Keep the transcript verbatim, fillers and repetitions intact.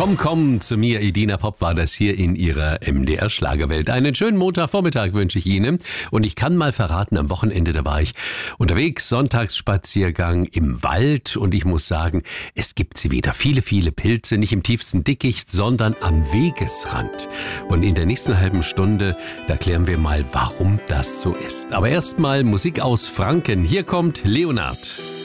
Komm, komm zu mir, Edina Pop war das hier in ihrer M D R-Schlagerwelt. Einen schönen Montagvormittag wünsche ich Ihnen. Und ich kann mal verraten, am Wochenende, da war ich unterwegs, Sonntagsspaziergang im Wald. Und ich muss sagen, es gibt sie wieder. Viele, viele Pilze, nicht im tiefsten Dickicht, sondern am Wegesrand. Und in der nächsten halben Stunde, da klären wir mal, warum das so ist. Aber erstmal Musik aus Franken. Hier kommt Leonard.